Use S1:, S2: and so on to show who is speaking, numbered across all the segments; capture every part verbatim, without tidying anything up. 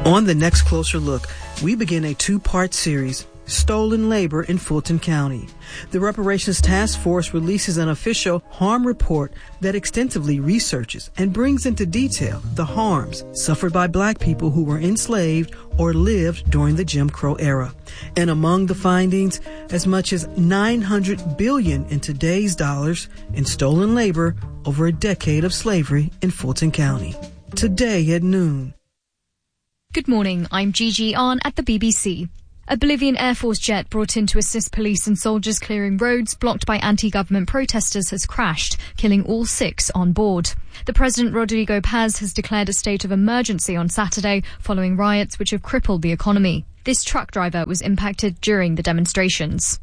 S1: On the next Closer Look, we begin a two-part series, Stolen Labor in Fulton County. The Reparations Task Force releases an official harm report that extensively researches and brings into detail the harms suffered by black people who were enslaved or lived during the Jim Crow era. And among the findings, as much as nine hundred billion dollars in today's dollars in stolen labor over a decade of slavery in Fulton County. Today at noon.
S2: Good morning, I'm Gigi Ahn at the B B C. A Bolivian Air Force jet brought in to assist police and soldiers clearing roads blocked by anti-government protesters has crashed, killing all six on board. The President Rodrigo Paz has declared a state of emergency on Saturday following riots which have crippled the economy. This truck driver was impacted during the demonstrations.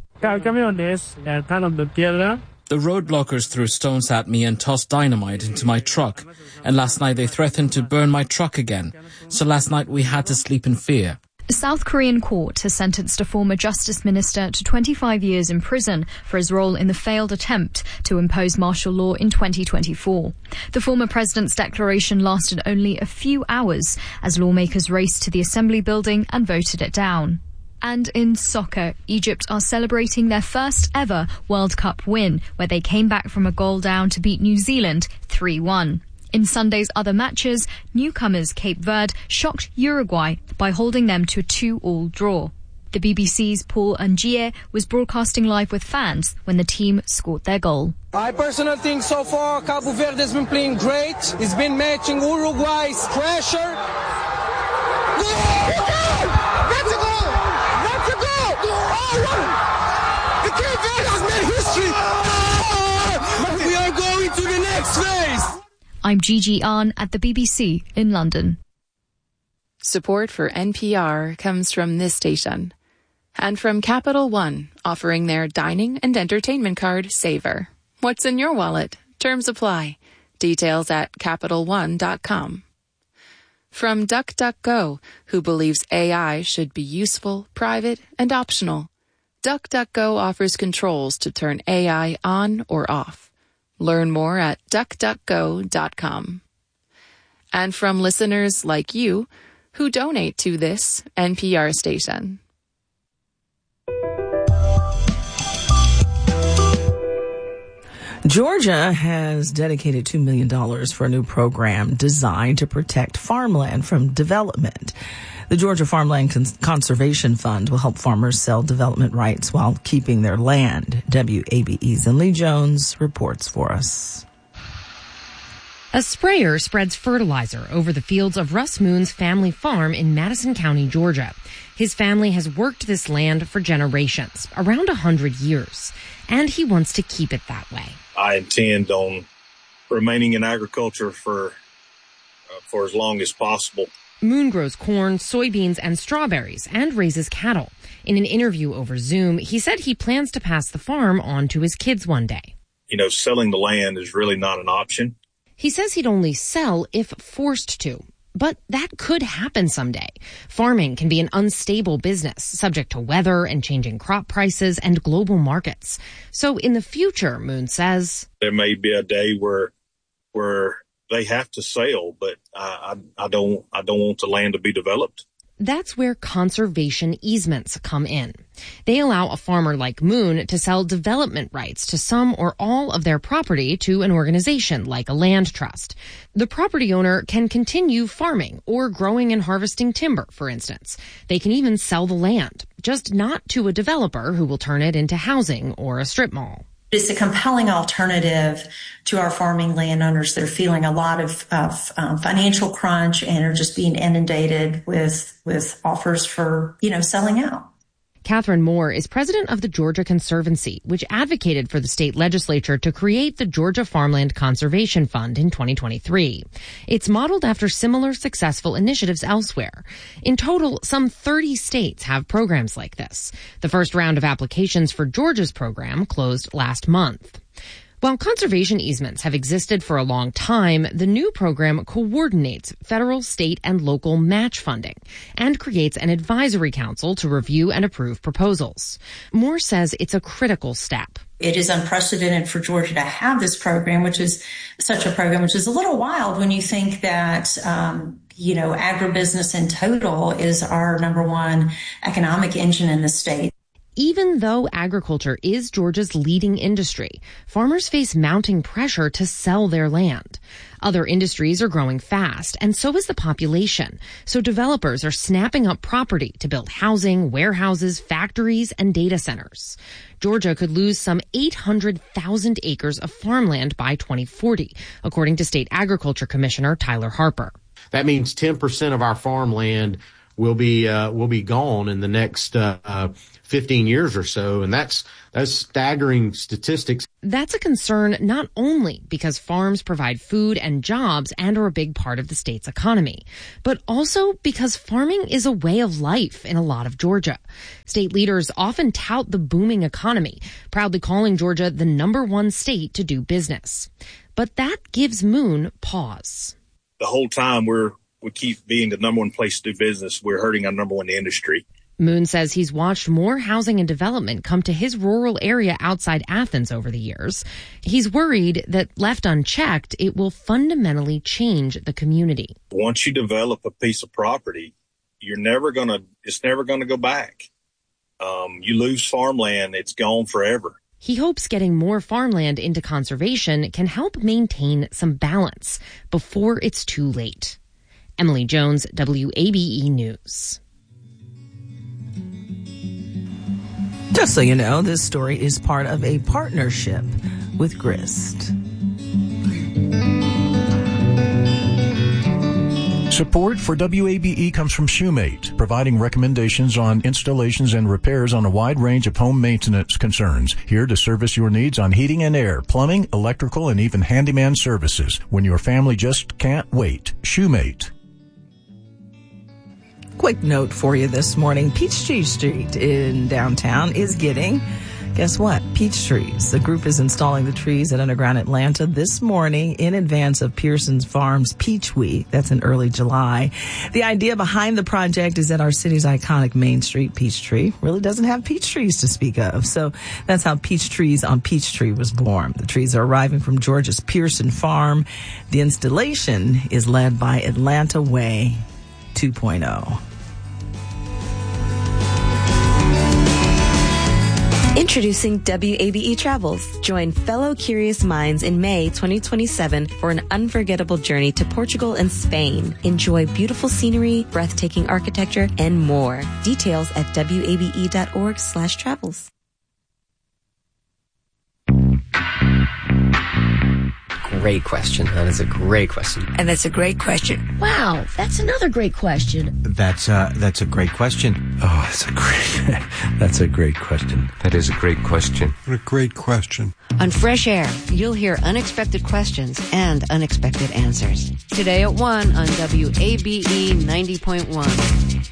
S3: The roadblockers threw stones at me and tossed dynamite into my truck. And last night they threatened to burn my truck again. So last night we had to sleep in fear.
S2: A South Korean court has sentenced a former justice minister to twenty-five years in prison for his role in the failed attempt to impose martial law in twenty twenty-four. The former president's declaration lasted only a few hours as lawmakers raced to the assembly building and voted it down. And in soccer, Egypt are celebrating their first ever World Cup win, where they came back from a goal down to beat New Zealand three one. In Sunday's other matches, newcomers Cape Verde shocked Uruguay by holding them to a two-all draw. The B B C's Paul Angier was broadcasting live with fans when the team scored their goal.
S4: I personally think so far Cabo Verde has been playing great. It's been matching Uruguay's pressure. That's a goal! That's a goal! Oh, the Cape Verde has made history! We are going to the next phase!
S2: I'm Gigi Ahn at the B B C in London.
S5: Support for N P R comes from this station and from Capital One, offering their dining and entertainment card, Savor. What's in your wallet? Terms apply. Details at Capital One dot com. From DuckDuckGo, who believes A I should be useful, private, and optional. DuckDuckGo offers controls to turn A I on or off. Learn more at Duck Duck Go dot com. And from listeners like you who donate to this N P R station.
S6: Georgia has dedicated two million dollars for a new program designed to protect farmland from development. The Georgia Farmland Cons- Conservation Fund will help farmers sell development rights while keeping their land. W A B E's Lee Jones reports for us.
S7: A sprayer spreads fertilizer over the fields of Russ Moon's family farm in Madison County, Georgia. His family has worked this land for generations, around a hundred years, and he wants to keep it that way.
S8: I intend on remaining in agriculture for uh, for as long as possible.
S7: Moon grows corn, soybeans, and strawberries, and raises cattle. In an interview over Zoom, he said he plans to pass the farm on to his kids one day.
S8: You know, selling the land is really not an option.
S7: He says he'd only sell if forced to. But that could happen someday. Farming can be an unstable business, subject to weather and changing crop prices and global markets. So in the future, Moon says,
S8: there may be a day where where they have to sell, but I, I, I don't I don't want the land to be developed.
S7: That's where conservation easements come in. They allow a farmer like Moon to sell development rights to some or all of their property to an organization like a land trust. The property owner can continue farming or growing and harvesting timber, for instance. They can even sell the land, just not to a developer who will turn it into housing or a strip mall.
S9: It's a compelling alternative to our farming landowners that are feeling a lot of, of um, financial crunch and are just being inundated with with offers for, you know, selling out.
S7: Catherine Moore is president of the Georgia Conservancy, which advocated for the state legislature to create the Georgia Farmland Conservation Fund in twenty twenty-three. It's modeled after similar successful initiatives elsewhere. In total, some thirty states have programs like this. The first round of applications for Georgia's program closed last month. While conservation easements have existed for a long time, the new program coordinates federal, state, and local match funding and creates an advisory council to review and approve proposals. Moore says it's a critical step.
S9: It is unprecedented for Georgia to have this program, which is such a program, which is a little wild when you think that, um, you know, agribusiness in total is our number one economic engine in the state.
S7: Even though agriculture is Georgia's leading industry, farmers face mounting pressure to sell their land. Other industries are growing fast, and so is the population. So developers are snapping up property to build housing, warehouses, factories, and data centers. Georgia could lose some eight hundred thousand acres of farmland by twenty forty, according to State Agriculture Commissioner Tyler Harper.
S10: That means ten percent of our farmland will be uh, will be gone in the next uh, uh, fifteen years or so, and that's that's staggering statistics.
S7: That's a concern not only because farms provide food and jobs and are a big part of the state's economy, but also because farming is a way of life in a lot of Georgia. State leaders often tout the booming economy, proudly calling Georgia the number one state to do business. But that gives Moon pause.
S8: The whole time we're we keep being the number one place to do business, we're hurting our number one industry.
S7: Moon says he's watched more housing and development come to his rural area outside Athens over the years. He's worried that left unchecked, it will fundamentally change the community.
S8: Once you develop a piece of property, you're never going to, it's never going to go back. Um, you lose farmland, it's gone forever.
S7: He hopes getting more farmland into conservation can help maintain some balance before it's too late. Emily Jones, W A B E News.
S6: Just so you know, this story is part of a partnership with Grist.
S11: Support for W A B E comes from Shoemate, providing recommendations on installations and repairs on a wide range of home maintenance concerns. Here to service your needs on heating and air, plumbing, electrical, and even handyman services. When your family just can't wait. Shoemate.
S6: Quick note for you this morning. Peachtree Street in downtown is getting, guess what? Peach trees. The group is installing the trees at Underground Atlanta this morning in advance of Pearson's Farms Peach Week. That's in early July. The idea behind the project is that our city's iconic Main Street Peachtree really doesn't have peach trees to speak of. So that's how Peach Trees on Peachtree was born. The trees are arriving from Georgia's Pearson Farm. The installation is led by Atlanta Way two point oh.
S12: Introducing W A B E Travels. Join fellow curious minds in May twenty twenty-seven for an unforgettable journey to Portugal and Spain. Enjoy beautiful scenery, breathtaking architecture, and more. Details at wabe.org slash travels.
S13: Great question. That is a great question.
S14: And that's a great question.
S15: Wow, that's another great question.
S16: That's uh, that's a great question.
S17: Oh, that's a great, that's a great question.
S18: That is a great question.
S17: What a great question.
S19: On Fresh Air, you'll hear unexpected questions and unexpected answers. Today at one on W A B E ninety point one.